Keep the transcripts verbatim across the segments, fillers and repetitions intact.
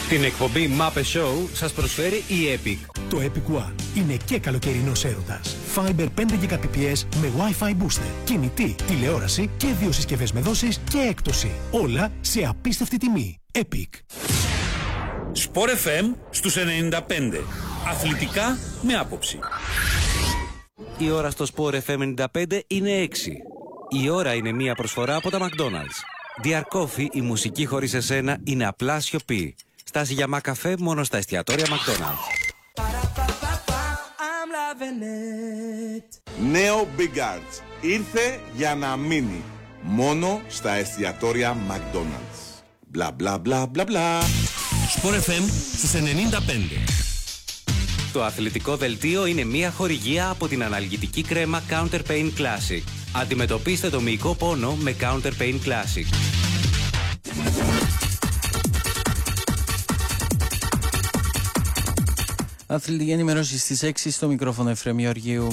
Την εκπομπή Muppet Show σας προσφέρει η Epic. Το Epic One είναι και καλοκαιρινός έρωτας. Fiber πέντε γιγαμπιτ με Wi-Fi booster, κινητή, τηλεόραση και δύο συσκευές με δόσεις και έκπτωση. Όλα σε απίστευτη τιμή. Epic. Sport εφ εμ στους ενενήντα πέντε. Αθλητικά με άποψη. Η ώρα στο Sport εφ εμ ενενήντα πέντε είναι έξι. Η ώρα είναι μία προσφορά από τα McDonald's. Dear Coffee, η μουσική χωρίς εσένα είναι απλά σιωπή. Στάση για μακαφέ μόνο στα εστιατόρια McDonald's. Νέο Big Arts ήρθε για να μείνει μόνο στα εστιατόρια McDonald's. Μπλα μπλα μπλα μπλα μπλα. Sport εφ εμ στους ενενήντα πέντε. Το αθλητικό δελτίο είναι μία χορηγία από την αναλγητική κρέμα Counter Pain Classic. Αντιμετωπίστε το μυϊκό πόνο με Counter Pain Classic. Αθλητική ενημέρωση στις έξι στο μικρόφωνο Εφραίμ Γεωργίου.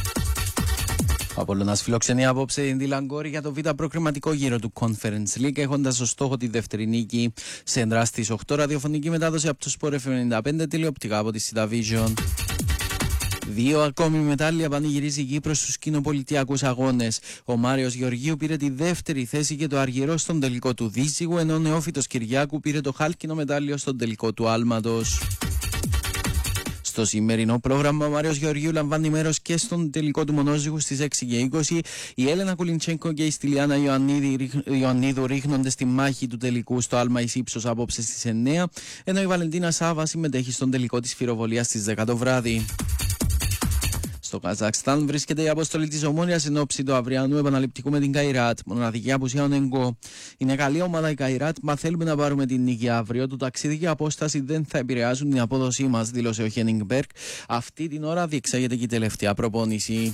Ο Απολλώνας φιλοξενεί απόψε την Τιλαγκόρη για το β' προκριματικό γύρο του Conference League, έχοντας ως στόχο τη δεύτερη νίκη. Σε εντρά στις οκτώ, ραδιοφωνική μετάδοση από το Sport εφ εμ ενενήντα πέντε, τηλεοπτικά από τη Cityvision. Δύο ακόμη μετάλλια πανηγυρίζει η Κύπρος στους κοινοπολιτιακούς αγώνες. Ο Μάριος Γεωργίου πήρε τη δεύτερη θέση και το αργυρό στον τελικό του Δύσσυγου, ενώ ο Νεόφυτος Κυριάκου πήρε το χάλκινο μετάλλιο στον τελικό του Άλματος. Στο σημερινό πρόγραμμα, ο Μάριος Γεωργίου λαμβάνει μέρος και στον τελικό του μονόζυγου στις έξι και είκοσι. Η Έλενα Κουλιντσέγκο και η Στυλιάνα Ιωαννίδου ρίχνονται στη μάχη του τελικού στο Άλμα εις ύψος απόψε στις εννέα, ενώ η Βαλεντίνα Σάβα συμμετέχει στον τελικό της φυροβολίας στις δέκα το βράδυ. Στο Καζακστάν βρίσκεται η αποστολή της Ομόνοιας εν ώψη του αυριανού επαναληπτικού με την Καϊράτ. Μοναδική απουσία ο Νεγκό. Είναι καλή ομάδα η Καϊράτ, μα θέλουμε να πάρουμε την νίκη αύριο. Το ταξίδι και η απόσταση δεν θα επηρεάζουν την απόδοσή μας, δήλωσε ο Χένιγκμπεργκ. Αυτή την ώρα διεξάγεται και η τελευταία προπόνηση.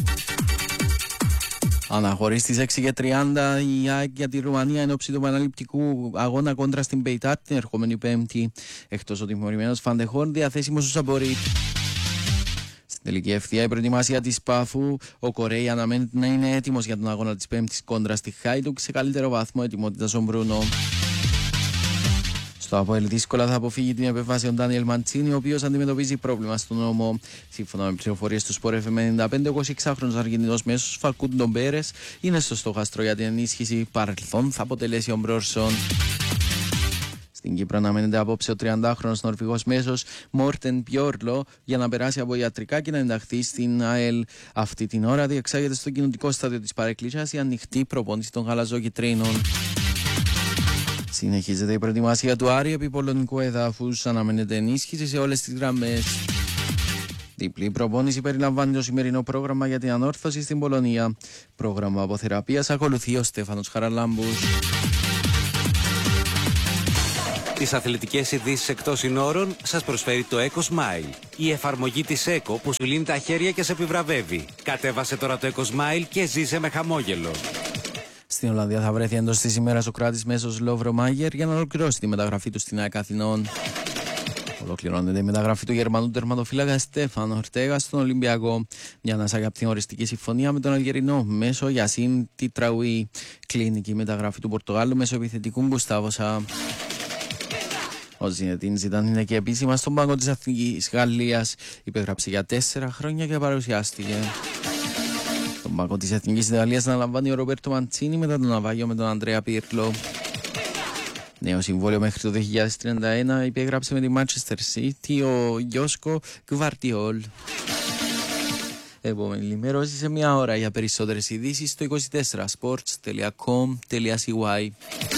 Αναχωρεί στις έξι και τριάντα η ΑΕΚ για τη Ρουμανία εν ώψη του επαναληπτικού αγώνα κόντρα στην Πεϊτάτ την ερχόμενη Πέμπτη. Εκτός ο τιμωρημένος Φαντεχόρν διαθέσιμος ο Σαμπορίτ. Στην τελική ευθεία η προετοιμασία της Πάφου, ο Κορέι αναμένεται να είναι έτοιμος για τον αγώνα της Πέμπτης κόντρα στη Χάιντουκ, σε καλύτερο βαθμό ετοιμότητας ο Μπρούνο. Στο ΑΠΟΕΛ δύσκολα θα αποφύγει την επέμβαση ο Ντάνιελ Μαντσίνη, ο οποίος αντιμετωπίζει πρόβλημα στον ώμο. Σύμφωνα με πληροφορίες του Sport εφ εμ ενενήντα πέντε, ο εικοσιεξάχρονος Αργεντινός μέσος Φαλκούντο Μπέρες είναι στο στόχαστρο για την ενίσχυση. Παρελθόν θα αποτελέσει ο Μπρόρσον. Στην Κύπρο αναμένεται απόψε ο τριαντάχρονος Νορβηγός μέσος Μόρτεν Πιόρλο για να περάσει από ιατρικά και να ενταχθεί στην ΑΕΛ. Αυτή την ώρα διεξάγεται στο κοινοτικό στάδιο της Παρεκκλήσιας η ανοιχτή προπόνηση των γαλαζοκυτρίνων. Συνεχίζεται η προετοιμασία του Άρη επί πολωνικού εδάφους. Αναμένεται ενίσχυση σε όλες τις γραμμές. Διπλή προπόνηση περιλαμβάνει το σημερινό πρόγραμμα για την ανόρθωση στην Πολωνία. Πρόγραμμα αποθεραπείας ακολουθεί ο Στέφανος Χαραλάμπους. Τις αθλητικές ειδήσεις εκτός συνόρων σας προσφέρει το EcoSmile. Η εφαρμογή της Eco που σου λύνει τα χέρια και σε επιβραβεύει. Κατέβασε τώρα το EcoSmile και ζήσε με χαμόγελο. Στην Ολλανδία θα βρεθεί εντός της ημέρας ο Κροάτης μέσος Λόβρο Μάγερ για να ολοκληρώσει τη μεταγραφή του στην ΑΕΚ Αθηνών. Ολοκληρώνεται η μεταγραφή του Γερμανού τερματοφύλακα Στέφαν Ορτέγα στον Ολυμπιακό. Μια ανάσα από την οριστική συμφωνία με τον Αλγερινό μέσο Γιασίν Τιτραουί. Κλινική μεταγραφή του Πορτογάλου μέσω επιθετικού Γκουστάβοσα. Ο Ζινετίν Ζιντάν είναι και επίσημα στον πάγκο της Εθνικής Γαλλίας. Υπεγράψε για τέσσερα χρόνια και παρουσιάστηκε. Στον πάγκο της Εθνικής Ιταλίας αναλαμβάνει ο Ρομπέρτο Μαντσίνι μετά τον ναυάγιο με τον Αντρέα Πίρλο. Νέο συμβόλαιο μέχρι το δύο χιλιάδες τριάντα ένα υπέγραψε με τη Manchester City ο Γιώσκο Γκβαρτιόλ. Επόμενη ενημέρωση σε μια ώρα. Για περισσότερες ειδήσεις στο είκοσι τέσσερα sports τελεία com τελεία c y.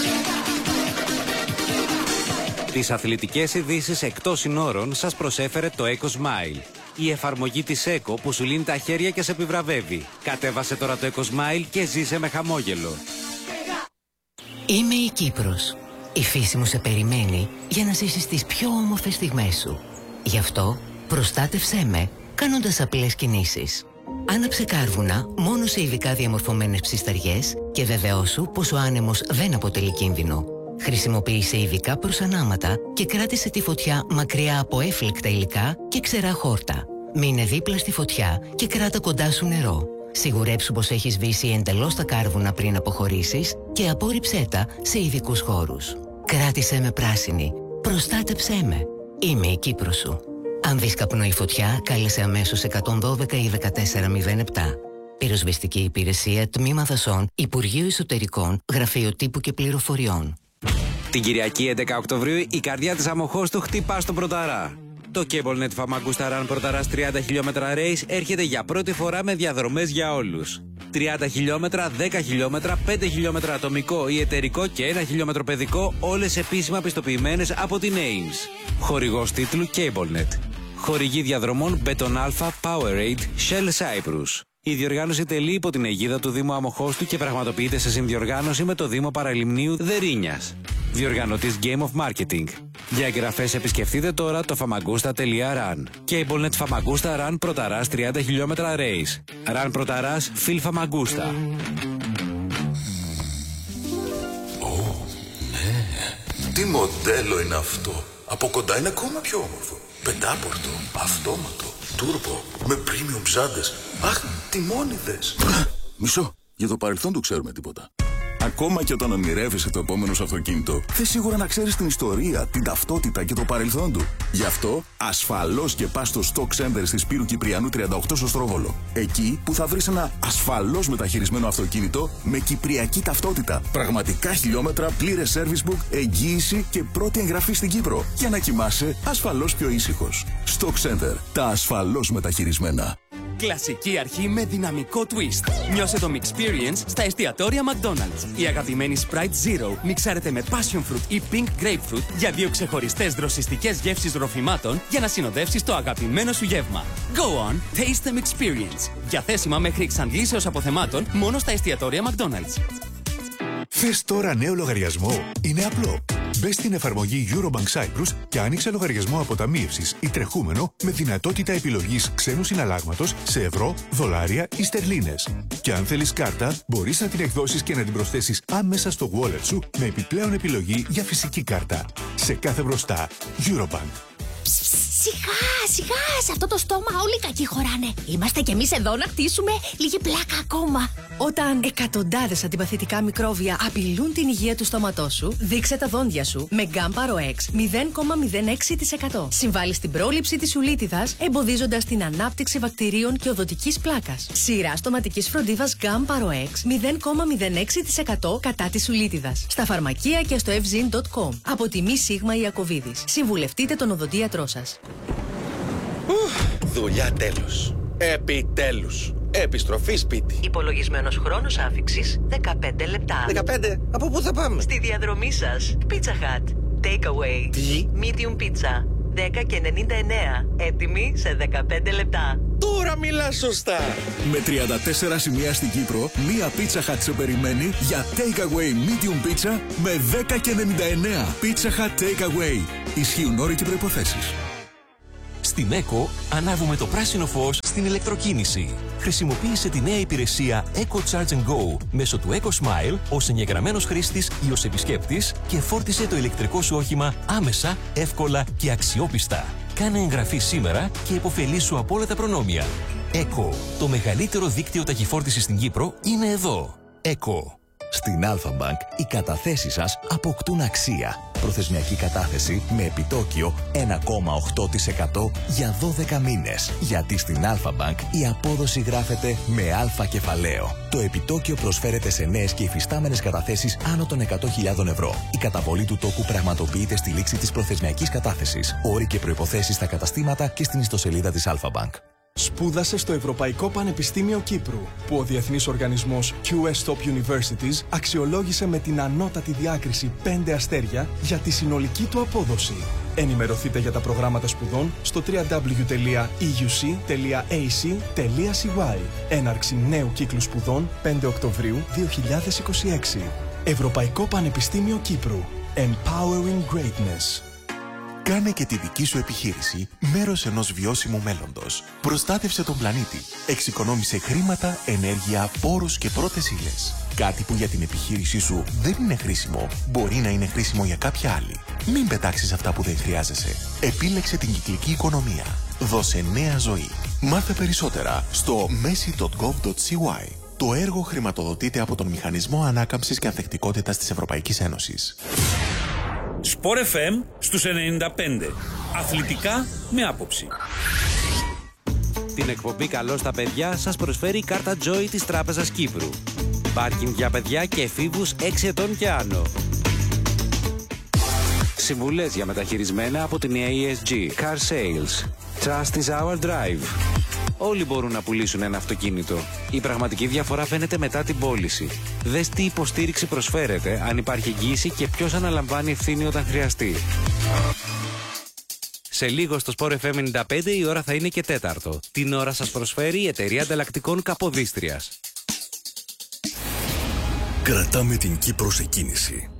Τις αθλητικές ειδήσεις εκτός συνόρων σας προσέφερε το EcoSmile. Η εφαρμογή της Eco που σου λύνει τα χέρια και σε επιβραβεύει. Κατέβασε τώρα το EcoSmile και ζήσε με χαμόγελο. Είμαι η Κύπρος. Η φύση μου σε περιμένει για να ζήσεις τις πιο όμορφες στιγμές σου. Γι' αυτό προστάτευσέ με κάνοντας απλές κινήσεις. Άναψε κάρβουνα μόνο σε ειδικά διαμορφωμένες ψισταριές και βεβαιώσου πως ο άνεμος δεν αποτελεί κίνδυνο. Χρησιμοποίησε ειδικά προσανάματα και κράτησε τη φωτιά μακριά από έφλεκτα υλικά και ξερά χόρτα. Μείνε δίπλα στη φωτιά και κράτα κοντά σου νερό. Σιγουρέψου πως έχεις σβήσει εντελώς τα κάρβουνα πριν αποχωρήσεις και απόρριψέ τα σε ειδικούς χώρους. Κράτησέ με πράσινη. Προστάτεψέ με. Είμαι η Κύπρος σου. Αν δεις καπνό ή φωτιά, κάλεσε αμέσως εκατόν δώδεκα ή δεκατέσσερα μηδέν επτά. Πυροσβεστική υπηρεσία, Τμήμα Δασών, Υπουργείο Εσωτερικών, Γραφείο Τύπου και Πληροφοριών. Την Κυριακή έντεκα Οκτωβρίου η καρδιά της Αμοχώστου χτυπά στον Πρωταρά. Το CableNet Famagusta Run Πρωταράς τριάντα χιλιόμετρα race έρχεται για πρώτη φορά με διαδρομές για όλους. τριάντα χιλιόμετρα, δέκα χιλιόμετρα, πέντε χιλιόμετρα ατομικό ή εταιρικό και ένα χιλιόμετρο παιδικό, όλες επίσημα πιστοποιημένες από την έιμς. Χορηγός τίτλου CableNet. Χορηγή διαδρομών Beton Alpha, Powerade, Shell Cyprus. Η διοργάνωση τελεί υπό την αιγίδα του Δήμου Αμοχώστου και πραγματοποιείται σε συνδιοργάνωση με το Δήμο Παραλιμνίου Δερίνιας. Διοργανωτής Game of Marketing. Για εγγραφές επισκεφτείτε τώρα το famagusta τελεία run. CableNet Famagusta Run Πρωταράς τριάντα χιλιόμετρα race. Run Πρωταράς Phil Famagusta. Ω, ναι. Τι μοντέλο είναι αυτό. Από κοντά είναι ακόμα πιο όμορφο. Πεντάπορτο, αυτόματο, τούρμπο, με premium ψάντες. Αχ, τιμόνιδες. Μισό, για το παρελθόν του ξέρουμε τίποτα. Ακόμα και όταν ονειρεύεσαι το επόμενο σου αυτοκίνητο, θες σίγουρα να ξέρεις την ιστορία, την ταυτότητα και το παρελθόν του. Γι' αυτό, ασφαλώς και πας στο Stock Center στη Σπύρου Κυπριανού τριάντα οκτώ στο Στρόβολο. Εκεί που θα βρεις ένα ασφαλώς μεταχειρισμένο αυτοκίνητο με κυπριακή ταυτότητα. Πραγματικά χιλιόμετρα, πλήρες service book, εγγύηση και πρώτη εγγραφή στην Κύπρο. Για να κοιμάσαι ασφαλώς πιο ήσυχος. Stock Center. Τα ασφαλώς μεταχειρισμένα. Κλασική αρχή με δυναμικό twist. Νιώσε το Mixperience στα εστιατόρια McDonald's. Η αγαπημένη Sprite Zero μιξάρεται με Passion Fruit ή Pink Grapefruit για δύο ξεχωριστές δροσιστικές γεύσεις ροφημάτων για να συνοδεύσεις το αγαπημένο σου γεύμα. Go on, taste the Mixperience. Διαθέσιμα μέχρι εξαντλήσεως αποθεμάτων μόνο στα εστιατόρια McDonald's. Θες τώρα νέο λογαριασμό? Είναι απλό. Μπες στην εφαρμογή Eurobank Cyprus και άνοιξε λογαριασμό αποταμίευσης ή τρεχούμενο με δυνατότητα επιλογής ξένου συναλλάγματος σε ευρώ, δολάρια ή στερλίνες. Και αν θέλεις κάρτα, μπορείς να την εκδώσεις και να την προσθέσεις άμεσα στο wallet σου με επιπλέον επιλογή για φυσική κάρτα. Σε κάθε μπροστά, Eurobank. Σιγά, σιγά, σε αυτό το στόμα όλοι οι κακοί χωράνε. Είμαστε κι εμείς εδώ να χτίσουμε λίγη πλάκα ακόμα. Όταν εκατοντάδες αντιπαθητικά μικρόβια απειλούν την υγεία του στόματός σου, δείξε τα δόντια σου με Gamparo X μηδέν κόμμα μηδέν έξι τοις εκατό. Συμβάλλει στην πρόληψη της ουλίτιδας, εμποδίζοντας την ανάπτυξη βακτηρίων και οδοντικής πλάκας. Σειρά στοματικής φροντίδας Gamparo X μηδέν κόμμα μηδέν έξι τοις εκατό κατά της ουλίτιδας. Στα φαρμακεία και στο ευζήν τελεία κομ. Από τη Μη Σίγμα Ιακωβίδης. Συμβουλευτείτε τον οδοντίατρό σας. Δουλειά τέλος. Επιτέλους. Επιστροφή σπίτι. Υπολογισμένος χρόνος άφιξης δεκαπέντε λεπτά. δεκαπέντε. Από πού θα πάμε? Στη διαδρομή σας. Pizza Hut. Takeaway. Τι? Medium pizza. δέκα και ενενήντα εννέα. Έτοιμη σε δεκαπέντε λεπτά. Τώρα μιλάς σωστά. Με τριάντα τέσσερα σημεία στην Κύπρο, μία Pizza Hut σε περιμένει για Takeaway Medium Pizza με δέκα και ενενήντα εννέα. Pizza Hut Takeaway. Ισχύουν όροι και προϋποθέσεις. Στην ΕΚΟ ανάβουμε το πράσινο φως στην ηλεκτροκίνηση. Χρησιμοποίησε τη νέα υπηρεσία Eco Charge and Go μέσω του Eco Smile ως εγγεγραμμένος χρήστης ή ως επισκέπτης και φόρτισε το ηλεκτρικό σου όχημα άμεσα, εύκολα και αξιόπιστα. Κάνε εγγραφή σήμερα και υποφελήσου από όλα τα προνόμια. ΕΚΟ, το μεγαλύτερο δίκτυο ταχυφόρτισης στην Κύπρο, είναι εδώ. ΕΚΟ. Στην Alpha-Bank οι καταθέσεις σας αποκτούν αξία. Προθεσμιακή κατάθεση με επιτόκιο ένα κόμμα οκτώ τοις εκατό για δώδεκα μήνες. Γιατί στην Alpha-Bank η απόδοση γράφεται με αλφα κεφαλαίο. Το επιτόκιο προσφέρεται σε νέες και υφιστάμενες καταθέσεις άνω των εκατό χιλιάδων ευρώ. Η καταβολή του τόκου πραγματοποιείται στη λήξη της προθεσμιακής κατάθεσης. Όροι και προϋποθέσεις στα καταστήματα και στην ιστοσελίδα της Alpha-Bank. Σπούδασε στο Ευρωπαϊκό Πανεπιστήμιο Κύπρου, που ο διεθνής οργανισμός κιου ες Top Universities αξιολόγησε με την ανώτατη διάκριση πέντε αστέρια για τη συνολική του απόδοση. Ενημερωθείτε για τα προγράμματα σπουδών στο double-u double-u double-u τελεία ι γιου σι τελεία έι σι τελεία σι γουάι. Έναρξη νέου κύκλου σπουδών πέντε Οκτωβρίου δύο χιλιάδες είκοσι έξι. Ευρωπαϊκό Πανεπιστήμιο Κύπρου. Empowering Greatness. Κάνε και τη δική σου επιχείρηση μέρος ενός βιώσιμου μέλλοντος. Προστάτευσε τον πλανήτη. Εξοικονόμησε χρήματα, ενέργεια, πόρους και πρώτες ύλες. Κάτι που για την επιχείρησή σου δεν είναι χρήσιμο, μπορεί να είναι χρήσιμο για κάποια άλλη. Μην πετάξεις αυτά που δεν χρειάζεσαι. Επίλεξε την κυκλική οικονομία. Δώσε νέα ζωή. Μάθε περισσότερα στο μέση τελεία γκοβ τελεία σι γουάι. Το έργο χρηματοδοτείται από τον Μηχανισμό Ανάκαμψης και Ανθεκτικότητας της Ευρωπαϊκής Ένωσης. Sport εφ εμ στους ενενήντα πέντε. Αθλητικά με άποψη. Την εκπομπή «Καλό στα παιδιά» σας προσφέρει η κάρτα Joy της Τράπεζας Κύπρου. Πάρκινγκ για παιδιά και εφήβους έξι ετών και άνω. Συμβουλές για μεταχειρισμένα από την έι ες τζι. Car Sales. Trust is our drive. Όλοι μπορούν να πουλήσουν ένα αυτοκίνητο. Η πραγματική διαφορά φαίνεται μετά την πώληση. Δες τι υποστήριξη προσφέρεται, αν υπάρχει εγγύηση και ποιος αναλαμβάνει ευθύνη όταν χρειαστεί. Σε λίγο στο Sport εφ εμ ενενήντα πέντε η ώρα θα είναι και τέταρτο. Την ώρα σας προσφέρει η εταιρεία ανταλλακτικών Καποδίστριας. Κρατάμε την Κύπρο σε κίνηση.